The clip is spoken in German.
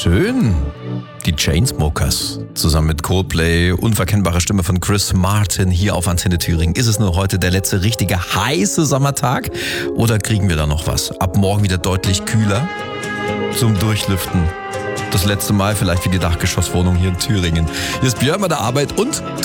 Schön. Die Chainsmokers zusammen mit Coldplay, unverkennbare Stimme von Chris Martin hier auf Antenne Thüringen. Ist es nur heute der letzte richtige heiße Sommertag oder kriegen wir da noch was? Ab morgen wieder deutlich kühler zum Durchlüften. Das letzte Mal vielleicht für die Dachgeschosswohnung hier in Thüringen. Hier ist Björn bei der Arbeit und